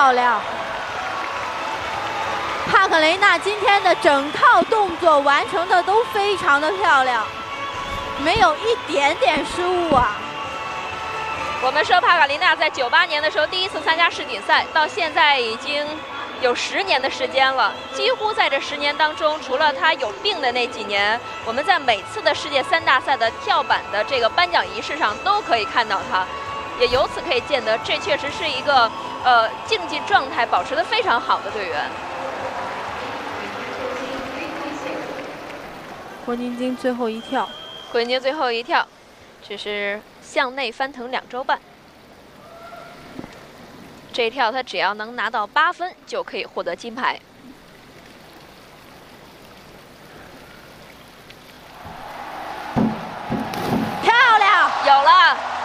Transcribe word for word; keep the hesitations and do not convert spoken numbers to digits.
漂亮！帕克雷娜今天的整套动作完成的都非常的漂亮，没有一点点失误啊。 我们说帕卡琳娜在九八年的时候第一次参加世锦赛，到现在已经有十年的时间了。几乎在这十年当中，除了她有病的那几年，我们在每次的世界三大赛的跳板的这个颁奖仪式上都可以看到她，也由此可以见得，这确实是一个呃竞技状态保持得非常好的队员。 郭晶晶最后一跳， 郭晶晶最后一跳，这是向内翻腾两周半。这一跳她只要能拿到八分，就可以获得金牌。 漂亮， 有了。